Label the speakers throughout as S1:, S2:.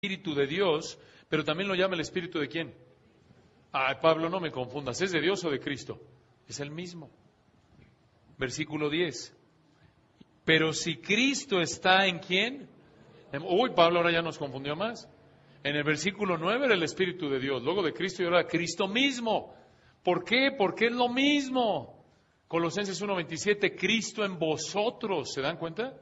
S1: Espíritu de Dios, pero también lo llama el Espíritu de ¿quién? Ay, Pablo, no me confundas, ¿es de Dios o de Cristo? Es el mismo. Versículo 10. Pero si Cristo está en ¿quién? Uy, Pablo ahora ya nos confundió más. En el versículo 9 era el Espíritu de Dios, luego de Cristo y ahora Cristo mismo. ¿Por qué? Porque es lo mismo. Colosenses 1:27, Cristo en vosotros, ¿se dan cuenta?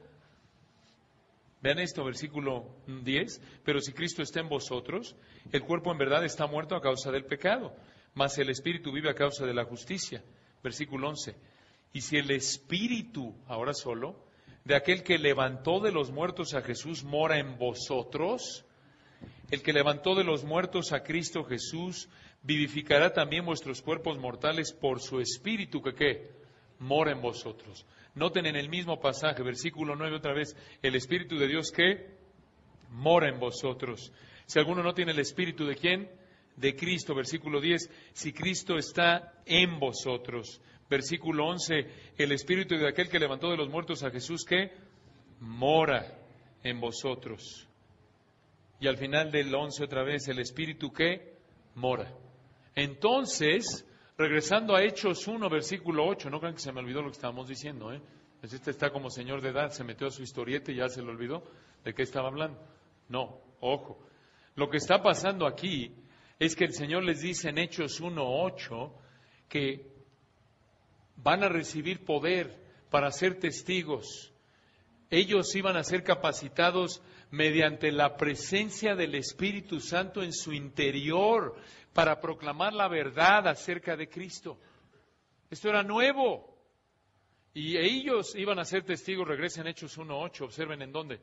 S1: Vean esto, versículo 10, pero si Cristo está en vosotros, el cuerpo en verdad está muerto a causa del pecado, mas el Espíritu vive a causa de la justicia. Versículo 11, y si el Espíritu, ahora solo, de aquel que levantó de los muertos a Jesús mora en vosotros, el que levantó de los muertos a Cristo Jesús, vivificará también vuestros cuerpos mortales por su Espíritu que ¿qué? Mora en vosotros. Noten en el mismo pasaje, versículo 9 otra vez, el Espíritu de Dios que mora en vosotros. Si alguno no tiene el Espíritu de ¿quién? De Cristo, versículo 10, si Cristo está en vosotros. Versículo 11, el Espíritu de aquel que levantó de los muertos a Jesús que mora en vosotros. Y al final del 11 otra vez, el Espíritu que mora. Entonces, regresando a Hechos 1, versículo 8, no crean que se me olvidó lo que estábamos diciendo, Este está como señor de edad, se metió a su historieta y ya se le olvidó de qué estaba hablando. No, ojo. Lo que está pasando aquí es que el Señor les dice en Hechos 1:8 que van a recibir poder para ser testigos. Ellos iban a ser capacitados mediante la presencia del Espíritu Santo en su interior para proclamar la verdad acerca de Cristo. Esto era nuevo. Y ellos iban a ser testigos, regresen a Hechos 1:8, observen en dónde.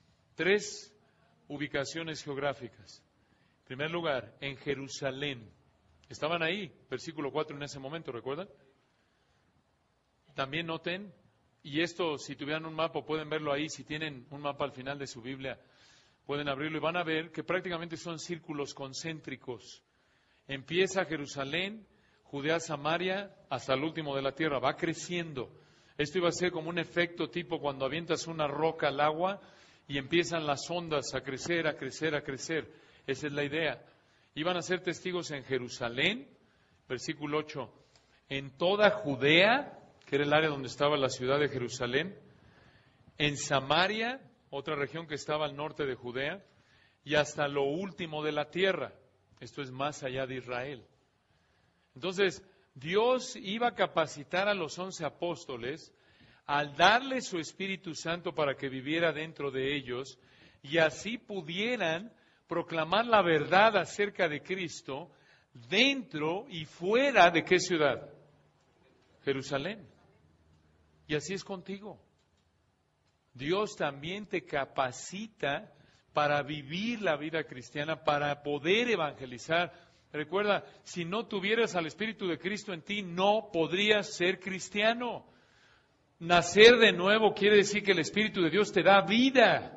S1: 3 ubicaciones geográficas. En primer lugar, en Jerusalén. Estaban ahí, versículo 4 en ese momento, ¿recuerdan? También noten, y esto si tuvieran un mapa pueden verlo ahí, si tienen un mapa al final de su Biblia, pueden abrirlo y van a ver que prácticamente son círculos concéntricos. Empieza Jerusalén, Judea, Samaria, hasta el último de la tierra, va creciendo. Esto iba a ser como un efecto tipo cuando avientas una roca al agua y empiezan las ondas a crecer, a crecer, a crecer. Esa es la idea. Iban a ser testigos en Jerusalén, versículo 8, en toda Judea, que era el área donde estaba la ciudad de Jerusalén, en Samaria, otra región que estaba al norte de Judea, y hasta lo último de la tierra. Esto es más allá de Israel. Entonces, Dios iba a capacitar a los 11 apóstoles al darle su Espíritu Santo para que viviera dentro de ellos y así pudieran proclamar la verdad acerca de Cristo dentro y fuera de ¿qué ciudad? Jerusalén. Y así es contigo. Dios también te capacita para vivir la vida cristiana, para poder evangelizar. Recuerda, si no tuvieras al Espíritu de Cristo en ti, no podrías ser cristiano. Nacer de nuevo quiere decir que el Espíritu de Dios te da vida.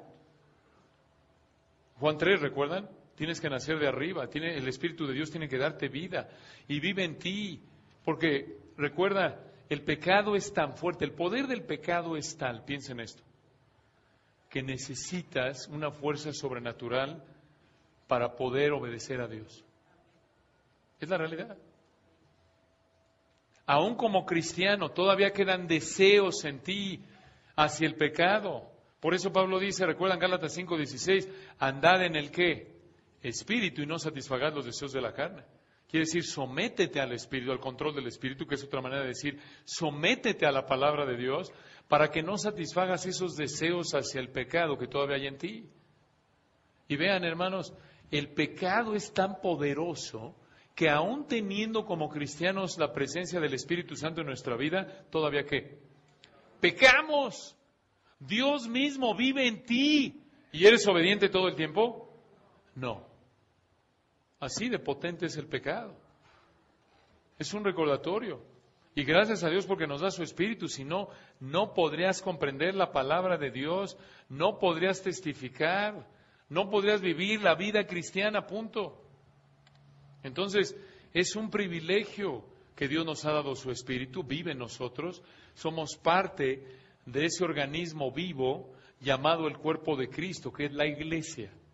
S1: Juan 3, ¿recuerdan? Tienes que nacer de arriba, el Espíritu de Dios tiene que darte vida y vive en ti. Porque, recuerda, el pecado es tan fuerte, el poder del pecado es tal, piensen esto, que necesitas una fuerza sobrenatural para poder obedecer a Dios. Es la realidad. Aún como cristiano, todavía quedan deseos en ti hacia el pecado. Por eso Pablo dice, recuerdan Gálatas 5:16, andad en el ¿qué? Espíritu y no satisfagad los deseos de la carne. Quiere decir, sométete al Espíritu, al control del Espíritu, que es otra manera de decir, sométete a la palabra de Dios para que no satisfagas esos deseos hacia el pecado que todavía hay en ti. Y vean, hermanos, el pecado es tan poderoso que aún teniendo como cristianos la presencia del Espíritu Santo en nuestra vida, todavía ¿qué? Pecamos. Dios mismo vive en ti. ¿Y eres obediente todo el tiempo? No. Así de potente es el pecado. Es un recordatorio. Y gracias a Dios porque nos da su Espíritu, si no, no podrías comprender la palabra de Dios, no podrías testificar, no podrías vivir la vida cristiana, punto. Entonces, es un privilegio que Dios nos ha dado su Espíritu, vive en nosotros, somos parte de ese organismo vivo llamado el cuerpo de Cristo, que es la iglesia.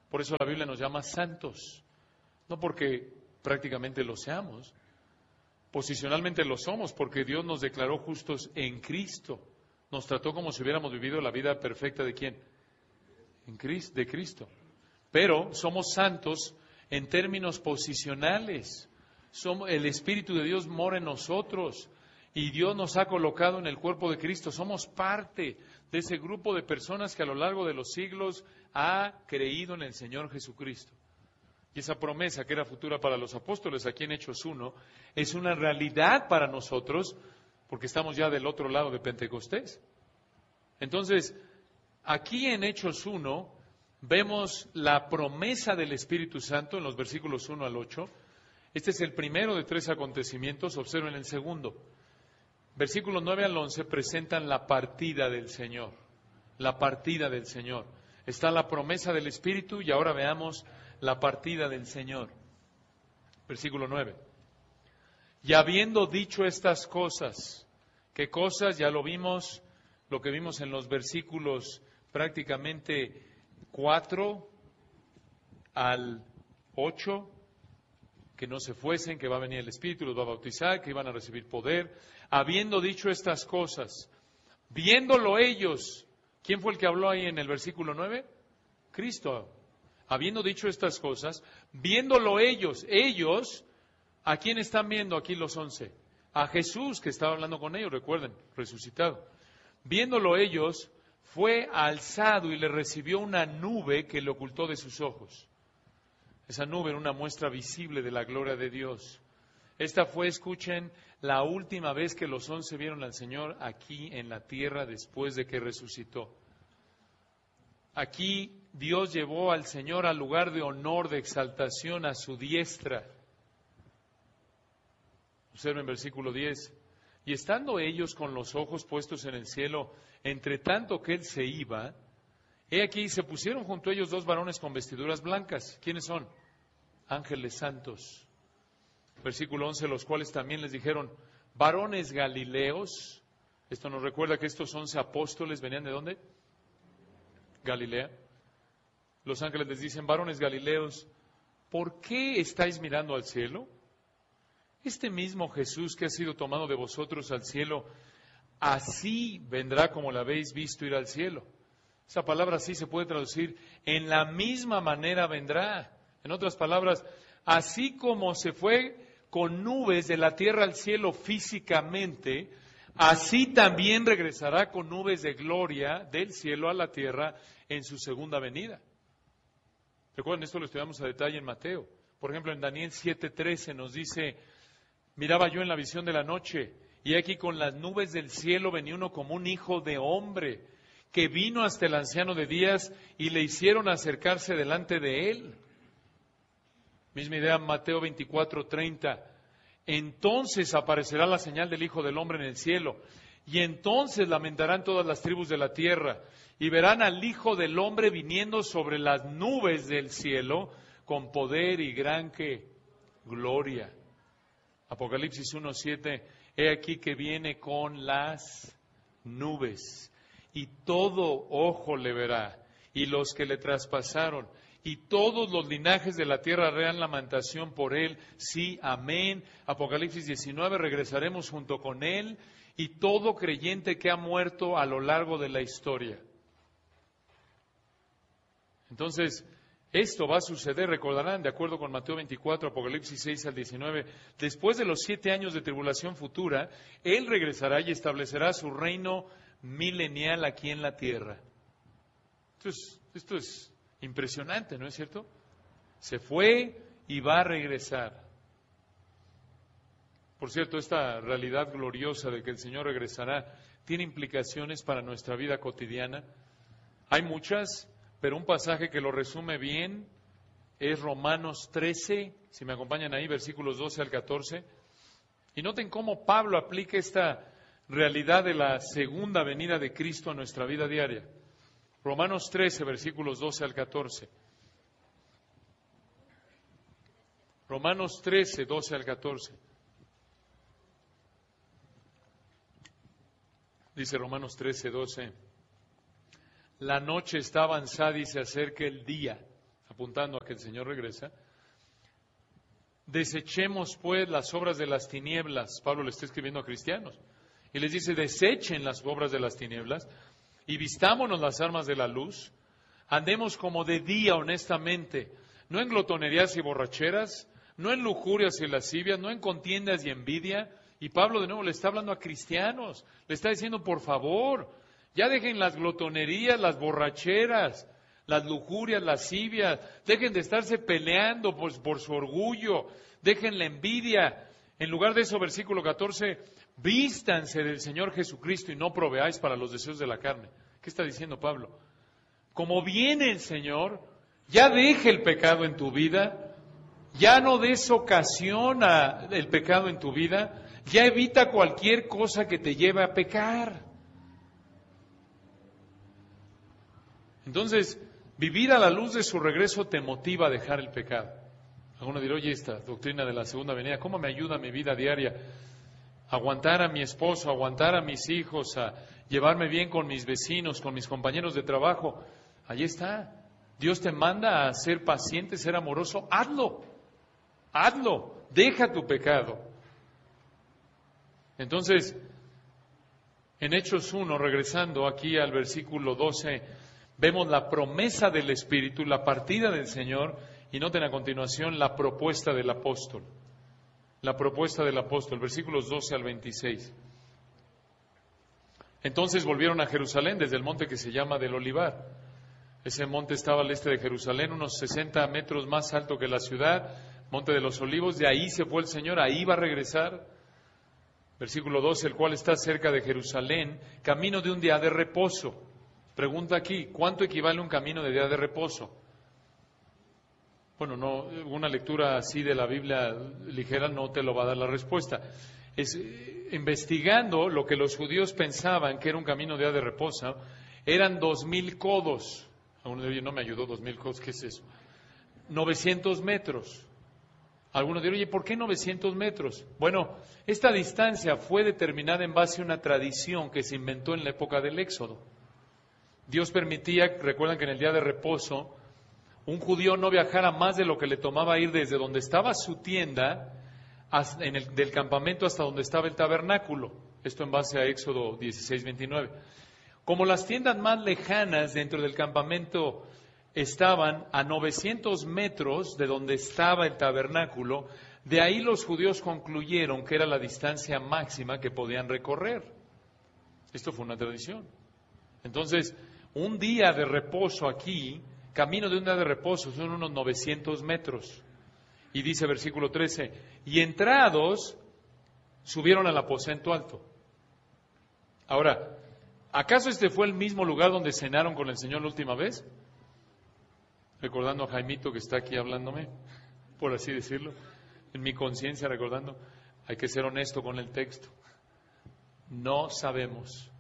S1: Por eso la Biblia nos llama santos. No porque prácticamente lo seamos. Posicionalmente lo somos porque Dios nos declaró justos en Cristo. Nos trató como si hubiéramos vivido la vida perfecta ¿de quién? De Cristo. Pero somos santos en términos posicionales. El Espíritu de Dios mora en nosotros y Dios nos ha colocado en el cuerpo de Cristo. Somos parte de ese grupo de personas que a lo largo de los siglos ha creído en el Señor Jesucristo. Y esa promesa que era futura para los apóstoles aquí en Hechos 1 es una realidad para nosotros porque estamos ya del otro lado de Pentecostés. Entonces, aquí en Hechos 1 vemos la promesa del Espíritu Santo en los versículos 1 al 8. Este es el primero de 3 acontecimientos, observen el segundo. Versículos 9 al 11 presentan la partida del Señor. La partida del Señor. Está la promesa del Espíritu y ahora veamos la partida del Señor. Versículo 9. Y habiendo dicho estas cosas, ¿qué cosas? Ya lo vimos, lo que vimos en los versículos prácticamente 4 al 8, que no se fuesen, que va a venir el Espíritu, los va a bautizar, que iban a recibir poder. Habiendo dicho estas cosas, viéndolo ellos, ¿quién fue el que habló ahí en el versículo 9? Cristo. Habiendo dicho estas cosas, viéndolo ellos, ¿a quién están viendo aquí los 11? A Jesús que estaba hablando con ellos, recuerden, resucitado. Viéndolo ellos, fue alzado y le recibió una nube que le ocultó de sus ojos. Esa nube era una muestra visible de la gloria de Dios. Esta fue, escuchen, la última vez que los 11 vieron al Señor aquí en la tierra después de que resucitó. Aquí Dios llevó al Señor al lugar de honor, de exaltación, a su diestra. Observen versículo 10. Y estando ellos con los ojos puestos en el cielo, entre tanto que Él se iba, he aquí se pusieron junto a ellos 2 varones con vestiduras blancas. ¿Quiénes son? Ángeles santos. Versículo 11, los cuales también les dijeron, varones galileos. Esto nos recuerda que estos 11 apóstoles venían ¿de dónde? Galilea. Los ángeles les dicen, varones galileos, ¿por qué estáis mirando al cielo? Este mismo Jesús que ha sido tomado de vosotros al cielo, así vendrá como lo habéis visto ir al cielo. Esa palabra así se puede traducir, en la misma manera vendrá. En otras palabras, así como se fue con nubes de la tierra al cielo físicamente, así también regresará con nubes de gloria del cielo a la tierra en su segunda venida. Recuerden, esto lo estudiamos a detalle en Mateo. Por ejemplo, en Daniel 7:13 nos dice, miraba yo en la visión de la noche, y aquí con las nubes del cielo venía uno como un hijo de hombre, que vino hasta el anciano de días y le hicieron acercarse delante de él. Misma idea, Mateo 24:30. Entonces aparecerá la señal del Hijo del Hombre en el cielo, y entonces lamentarán todas las tribus de la tierra, y verán al Hijo del Hombre viniendo sobre las nubes del cielo, con poder y gran gloria. Apocalipsis 1:7, he aquí que viene con las nubes, y todo ojo le verá, y los que le traspasaron, y todos los linajes de la tierra harán lamentación por él. Sí, amén. Apocalipsis 19, regresaremos junto con él y todo creyente que ha muerto a lo largo de la historia. Entonces, esto va a suceder, recordarán, de acuerdo con Mateo 24, Apocalipsis 6 al 19, después de los 7 años de tribulación futura, él regresará y establecerá su reino milenial aquí en la tierra. Esto es impresionante, ¿no es cierto? Se fue y va a regresar. Por cierto, esta realidad gloriosa de que el Señor regresará tiene implicaciones para nuestra vida cotidiana. Hay muchas, pero un pasaje que lo resume bien es Romanos 13, si me acompañan ahí, versículos 12 al 14. Y noten cómo Pablo aplica esta realidad de la segunda venida de Cristo a nuestra vida diaria. Romanos 13, versículos 12 al 14. Romanos 13, 12 al 14. Dice Romanos 13, 12. La noche está avanzada y se acerca el día. apuntando a que el Señor regresa. Desechemos pues las obras de las tinieblas. Pablo le está escribiendo a cristianos. Y les dice, desechen las obras de las tinieblas y vistámonos las armas de la luz. Andemos como de día honestamente, no en glotonerías y borracheras, no en lujurias y lascivias, no en contiendas y envidia. Y Pablo de nuevo le está hablando a cristianos. Le está diciendo, por favor, ya dejen las glotonerías, las borracheras, las lujurias, lascivias, dejen de estarse peleando por su orgullo, dejen la envidia. En lugar de eso, versículo 14, vístanse del Señor Jesucristo y no proveáis para los deseos de la carne. ¿Qué está diciendo Pablo? Como viene el Señor, ya deje el pecado en tu vida, ya no des ocasión al pecado en tu vida, ya evita cualquier cosa que te lleve a pecar. Entonces, vivir a la luz de su regreso te motiva a dejar el pecado. Alguno dirá, oye, esta doctrina de la segunda venida, ¿cómo me ayuda a mi vida diaria? Aguantar a mi esposo, aguantar a mis hijos, a llevarme bien con mis vecinos, con mis compañeros de trabajo. Ahí está. Dios te manda a ser paciente, ser amoroso. Hazlo. Hazlo. Deja tu pecado. Entonces, en Hechos 1, regresando aquí al versículo 12, vemos la promesa del Espíritu, la partida del Señor, y noten a continuación la propuesta del apóstol. La propuesta del apóstol, versículos 12 al 26. Entonces volvieron a Jerusalén desde el monte que se llama del Olivar. Ese monte estaba al este de Jerusalén, unos 60 metros más alto que la ciudad, monte de los Olivos. De ahí se fue el Señor, ahí va a regresar. Versículo 12, el cual está cerca de Jerusalén, camino de un día de reposo. Pregunta aquí, ¿cuánto equivale un camino de día de reposo? Bueno, no, una lectura así de la Biblia ligera no te lo va a dar la respuesta. Investigando lo que los judíos pensaban que era un camino de día de reposo, eran 2,000 codos. Algunos dirán, no me ayudó, 2,000 codos, ¿qué es eso? 900 metros. Algunos dirán, oye, ¿por qué 900 metros? Bueno, esta distancia fue determinada en base a una tradición que se inventó en la época del Éxodo. Dios permitía, recuerdan que en el día de reposo, un judío no viajara más de lo que le tomaba ir desde donde estaba su tienda, del campamento hasta donde estaba el tabernáculo. Esto en base a Éxodo 16:29. Como las tiendas más lejanas dentro del campamento estaban a 900 metros de donde estaba el tabernáculo, de ahí los judíos concluyeron que era la distancia máxima que podían recorrer. Esto fue una tradición. Entonces, un día de reposo aquí, camino de un día de reposo, son unos 900 metros. Y dice versículo 13, y entrados, subieron al aposento alto. Ahora, ¿acaso este fue el mismo lugar donde cenaron con el Señor la última vez? Recordando a Jaimito que está aquí hablándome, por así decirlo, en mi conciencia recordando, hay que ser honesto con el texto. No sabemos.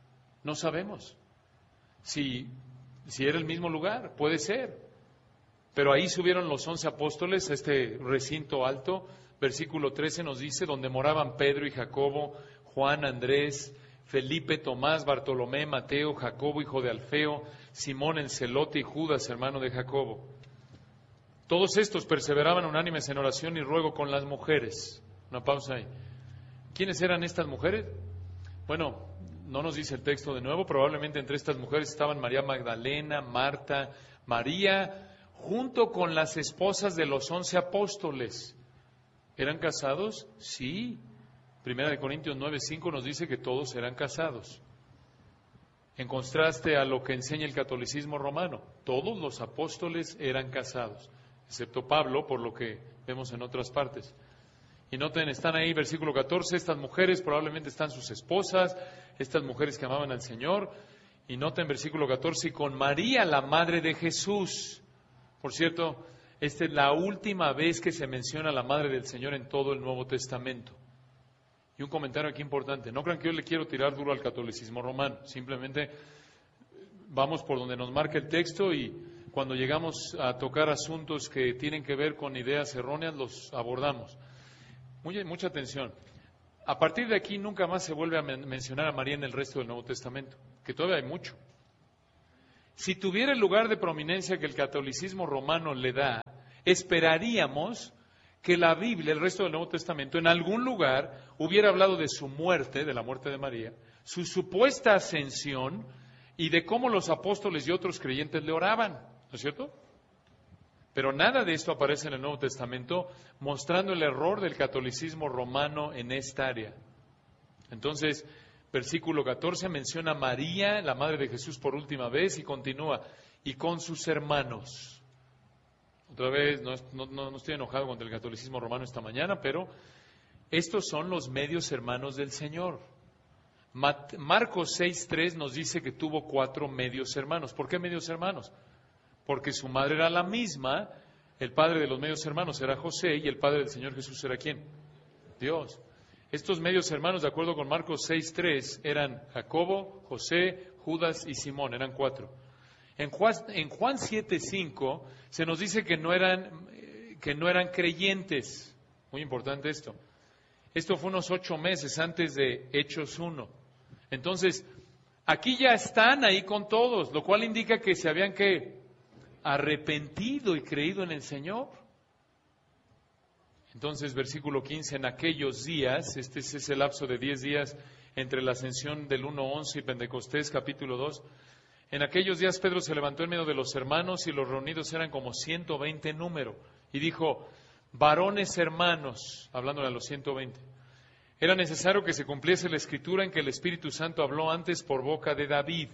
S1: Si era el mismo lugar, puede ser. Pero ahí subieron los 11 apóstoles a este recinto alto. Versículo 13 nos dice, donde moraban Pedro y Jacobo, Juan, Andrés, Felipe, Tomás, Bartolomé, Mateo, Jacobo, hijo de Alfeo, Simón el celote y Judas, hermano de Jacobo. Todos estos perseveraban unánimes en oración y ruego con las mujeres. Una pausa ahí. ¿Quiénes eran estas mujeres? Bueno, no nos dice el texto de nuevo, probablemente entre estas mujeres estaban María Magdalena, Marta, María, junto con las esposas de los 11 apóstoles. ¿Eran casados? Sí. Primera de Corintios 9:5 nos dice que todos eran casados. En contraste a lo que enseña el catolicismo romano, todos los apóstoles eran casados, excepto Pablo, por lo que vemos en otras partes. Y noten, están ahí, versículo 14, estas mujeres probablemente están sus esposas, estas mujeres que amaban al Señor. Y noten, versículo 14, y con María, la madre de Jesús. Por cierto, esta es la última vez que se menciona a la madre del Señor en todo el Nuevo Testamento. Y un comentario aquí importante, no crean que yo le quiero tirar duro al catolicismo romano, simplemente vamos por donde nos marca el texto y cuando llegamos a tocar asuntos que tienen que ver con ideas erróneas, los abordamos. Mucha atención. A partir de aquí nunca más se vuelve a mencionar a María en el resto del Nuevo Testamento, que todavía hay mucho. si tuviera el lugar de prominencia que el catolicismo romano le da, esperaríamos que la Biblia, el resto del Nuevo Testamento, en algún lugar hubiera hablado de su muerte, de la muerte de María, su supuesta ascensión y de cómo los apóstoles y otros creyentes le oraban, ¿no es cierto? Pero nada de esto aparece en el Nuevo Testamento, mostrando el error del catolicismo romano en esta área. Entonces, versículo 14 menciona a María, la madre de Jesús, por última vez, y continúa, y con sus hermanos. Otra vez, no estoy enojado contra el catolicismo romano esta mañana, pero estos son los medios hermanos del Señor. Marcos 6:3 nos dice que tuvo 4 medios hermanos. ¿Por qué medios hermanos? Porque su madre era la misma, el padre de los medios hermanos era José, y el padre del Señor Jesús era ¿quién? Dios. Estos medios hermanos, de acuerdo con Marcos 6:3, eran Jacobo, José, Judas y Simón, eran 4. En Juan 7:5 se nos dice que no eran creyentes. Muy importante esto. Esto fue unos 8 meses antes de Hechos 1. Entonces, aquí ya están ahí con todos, lo cual indica que se habían arrepentido y creído en el Señor. Entonces, versículo 15, en aquellos días, este es ese lapso de 10 días entre la ascensión del 1:11 y Pentecostés, capítulo 2, en aquellos días Pedro se levantó en medio de los hermanos y los reunidos eran como 120 en número, y dijo, varones hermanos, hablándole a los 120, era necesario que se cumpliese la escritura en que el Espíritu Santo habló antes por boca de David,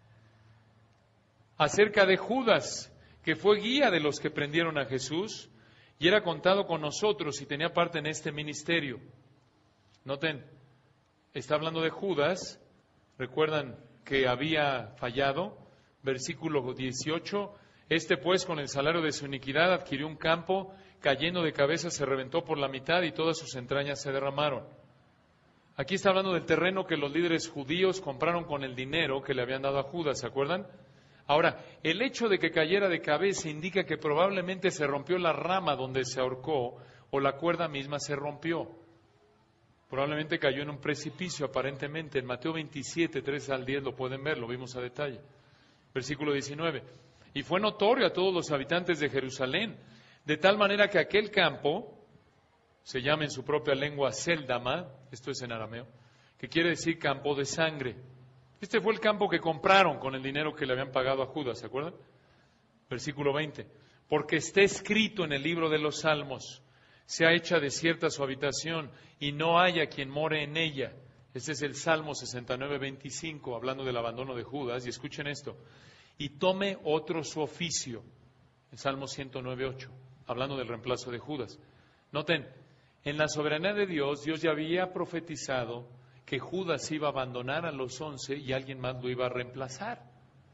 S1: acerca de Judas, que fue guía de los que prendieron a Jesús, y era contado con nosotros y tenía parte en este ministerio. Noten, está hablando de Judas, recuerdan que había fallado, versículo 18, este pues con el salario de su iniquidad adquirió un campo, cayendo de cabeza se reventó por la mitad y todas sus entrañas se derramaron. Aquí está hablando del terreno que los líderes judíos compraron con el dinero que le habían dado a Judas, ¿se acuerdan? Ahora, el hecho de que cayera de cabeza indica que probablemente se rompió la rama donde se ahorcó o la cuerda misma se rompió. Probablemente cayó en un precipicio aparentemente. En Mateo 27, 3 al 10 lo pueden ver, lo vimos a detalle. Versículo 19. Y fue notorio a todos los habitantes de Jerusalén, de tal manera que aquel campo, se llama en su propia lengua Séldama, esto es en arameo, que quiere decir campo de sangre. Este fue el campo que compraron con el dinero que le habían pagado a Judas, ¿se acuerdan? Versículo 20. Porque está escrito en el libro de los Salmos, sea hecha desierta su habitación y no haya quien more en ella. Este es el Salmo 69, 25, hablando del abandono de Judas. Y escuchen esto. Y tome otro su oficio. El Salmo 109, 8, hablando del reemplazo de Judas. Noten, en la soberanía de Dios, Dios ya había profetizado que Judas iba a abandonar a los 11 y alguien más lo iba a reemplazar.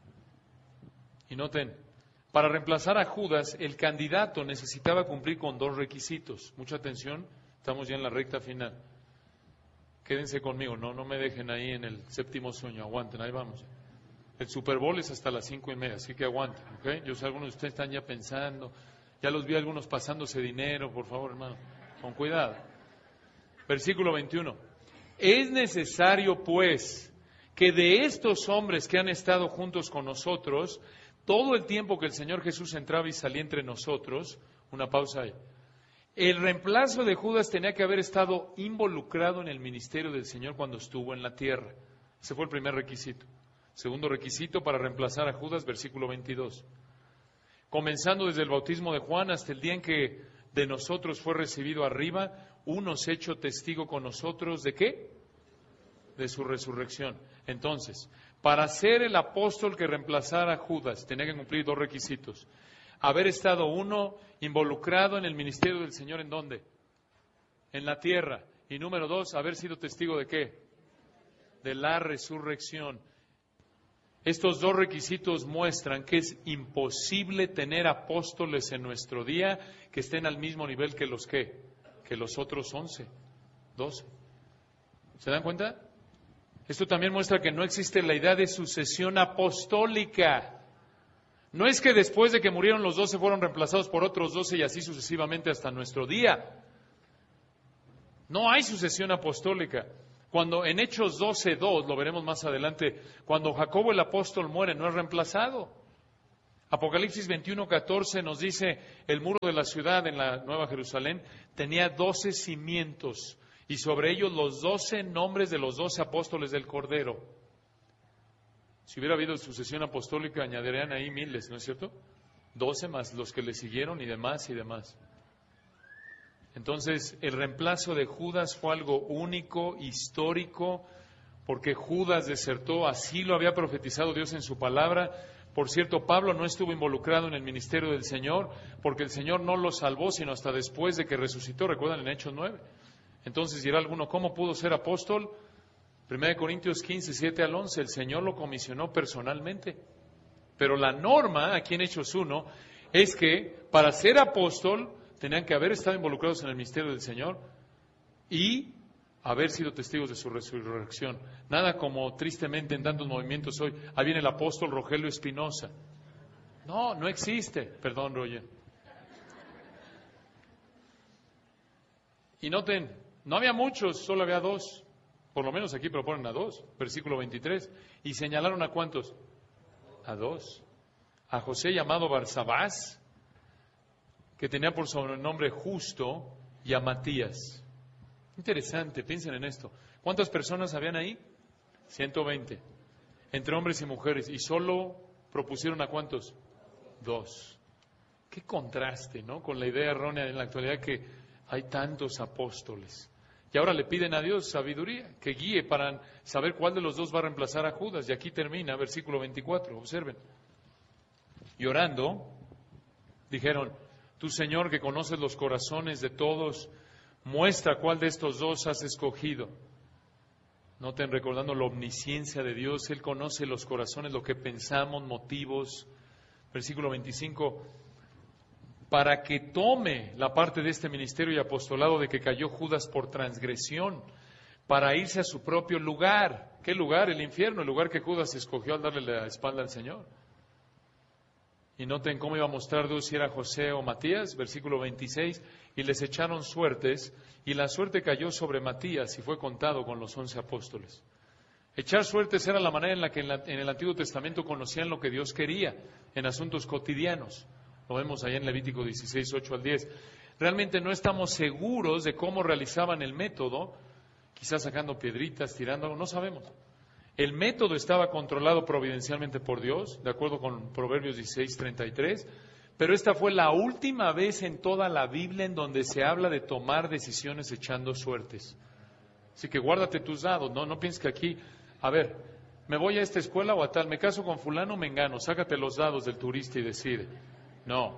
S1: Y noten, para reemplazar a Judas, el candidato necesitaba cumplir con 2 requisitos. Mucha atención, estamos ya en la recta final. Quédense conmigo, no me dejen ahí en el 7º sueño, aguanten, ahí vamos. El Super Bowl es hasta las 5:30, así que aguanten, ¿ok? Yo sé, algunos de ustedes están ya pensando, ya los vi algunos pasándose dinero, por favor, hermano, con cuidado. Versículo 21. Es necesario, pues, que de estos hombres que han estado juntos con nosotros, todo el tiempo que el Señor Jesús entraba y salía entre nosotros, una pausa ahí, el reemplazo de Judas tenía que haber estado involucrado en el ministerio del Señor cuando estuvo en la tierra. Ese fue el primer requisito. Segundo requisito para reemplazar a Judas, versículo 22. Comenzando desde el bautismo de Juan hasta el día en que de nosotros fue recibido arriba, uno se hecho testigo con nosotros, ¿de qué? De su resurrección. Entonces, para ser el apóstol que reemplazara a Judas, tenía que cumplir 2 requisitos. Haber estado uno involucrado en el ministerio del Señor, ¿en dónde? En la tierra. Y número 2, haber sido testigo ¿de qué? De la resurrección. Estos 2 requisitos muestran que es imposible tener apóstoles en nuestro día que estén al mismo nivel que los que los otros 11, 12. ¿Se dan cuenta? Esto también muestra que no existe la idea de sucesión apostólica. No es que después de que murieron los 12 fueron reemplazados por otros 12 y así sucesivamente hasta nuestro día. No hay sucesión apostólica. Cuando en Hechos 12:2, lo veremos más adelante, cuando Jacobo el apóstol muere, no es reemplazado. Apocalipsis 21:14 nos dice, el muro de la ciudad en la Nueva Jerusalén tenía 12 cimientos y sobre ellos los 12 nombres de los 12 apóstoles del Cordero. Si hubiera habido sucesión apostólica, añadirían ahí miles, ¿no es cierto? 12 más los que le siguieron y demás y demás. Entonces, el reemplazo de Judas fue algo único, histórico, porque Judas desertó, así lo había profetizado Dios en su palabra. Por cierto, Pablo no estuvo involucrado en el ministerio del Señor, porque el Señor no lo salvó, sino hasta después de que resucitó, recuerdan en Hechos 9. Entonces dirá alguno, ¿cómo pudo ser apóstol? 1 Corintios 15, 7 al 11, el Señor lo comisionó personalmente. Pero la norma, aquí en Hechos 1, es que para ser apóstol tenían que haber estado involucrados en el misterio del Señor y haber sido testigos de su resurrección. Nada como tristemente en tantos movimientos hoy, ahí viene el apóstol Rogelio Espinosa. No, no existe. Perdón, Roger. Y noten, no había muchos, solo había 2. Por lo menos aquí proponen a 2, versículo 23. ¿Y señalaron a cuántos? A 2. A José llamado Barsabás, que tenía por sobrenombre Justo, y a Matías. Interesante, piensen en esto. ¿Cuántas personas habían ahí? 120. Entre hombres y mujeres. ¿Y solo propusieron a cuántos? 2. Qué contraste, ¿no? Con la idea errónea en la actualidad que hay tantos apóstoles. Y ahora le piden a Dios sabiduría, que guíe para saber cuál de los 2 va a reemplazar a Judas. Y aquí termina, versículo 24, observen. Y orando, dijeron, tú Señor que conoces los corazones de todos, muestra cuál de estos 2 has escogido. Noten, recordando la omnisciencia de Dios, Él conoce los corazones, lo que pensamos, motivos. Versículo 25, para que tome la parte de este ministerio y apostolado de que cayó Judas por transgresión, para irse a su propio lugar. ¿Qué lugar? El infierno, el lugar que Judas escogió al darle la espalda al Señor. Y noten cómo iba a mostrar Dios si era José o Matías, versículo 26, y les echaron suertes, y la suerte cayó sobre Matías y fue contado con los 11 apóstoles. Echar suertes era la manera en la que en el Antiguo Testamento conocían lo que Dios quería en asuntos cotidianos. Lo vemos ahí en Levítico 16, 8 al 10. Realmente no estamos seguros de cómo realizaban el método, quizás sacando piedritas, tirando, no sabemos. El método estaba controlado providencialmente por Dios, de acuerdo con Proverbios 16, 33, pero esta fue la última vez en toda la Biblia en donde se habla de tomar decisiones echando suertes. Así que guárdate tus dados, no pienses que aquí, a ver, me voy a esta escuela o a tal, me caso con fulano o mengano, sácate los dados del turista y decide. No.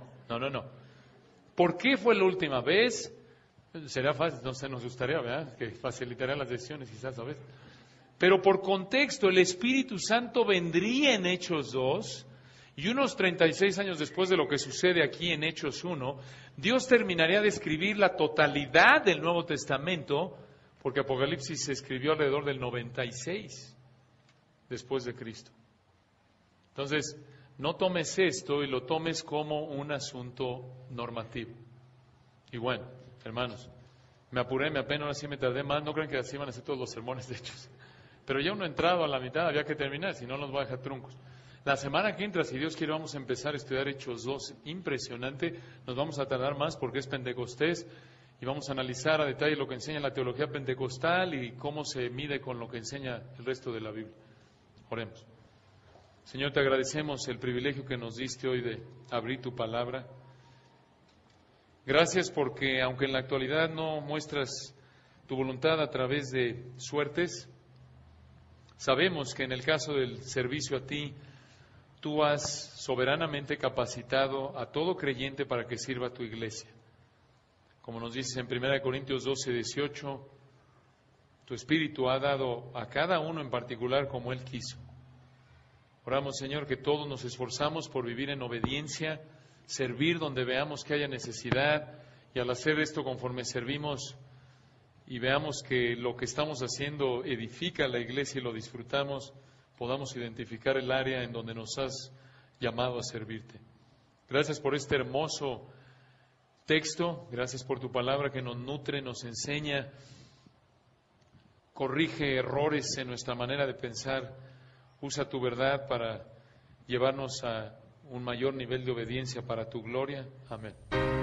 S1: ¿Por qué fue la última vez? Será fácil, no sé, nos gustaría, ¿verdad? Que facilitaría las decisiones quizás, ¿sabes? Pero por contexto, el Espíritu Santo vendría en Hechos 2, y unos 36 años después de lo que sucede aquí en Hechos 1, Dios terminaría de escribir la totalidad del Nuevo Testamento, porque Apocalipsis se escribió alrededor del 96 después de Cristo. Entonces, no tomes esto y lo tomes como un asunto normativo. Y bueno, hermanos, me apuré, me apenas, ahora sí me tardé más, no crean que así van a ser todos los sermones de Hechos. Pero ya uno entrado a la mitad, había que terminar, si no nos va a dejar truncos. La semana que entra, si Dios quiere, vamos a empezar a estudiar Hechos 2. Impresionante, nos vamos a tardar más porque es Pentecostés y vamos a analizar a detalle lo que enseña la teología pentecostal y cómo se mide con lo que enseña el resto de la Biblia. Oremos. Señor, te agradecemos el privilegio que nos diste hoy de abrir tu palabra. Gracias porque, aunque en la actualidad no muestras tu voluntad a través de suertes, sabemos que en el caso del servicio a ti, tú has soberanamente capacitado a todo creyente para que sirva a tu iglesia. Como nos dices en 1 Corintios 12, 18, tu Espíritu ha dado a cada uno en particular como Él quiso. Oramos, Señor, que todos nos esforzamos por vivir en obediencia, servir donde veamos que haya necesidad, y al hacer esto conforme servimos y veamos que lo que estamos haciendo edifica la iglesia y lo disfrutamos, podamos identificar el área en donde nos has llamado a servirte. Gracias por este hermoso texto, gracias por tu palabra que nos nutre, nos enseña, corrige errores en nuestra manera de pensar. Usa tu verdad para llevarnos a un mayor nivel de obediencia para tu gloria. Amén.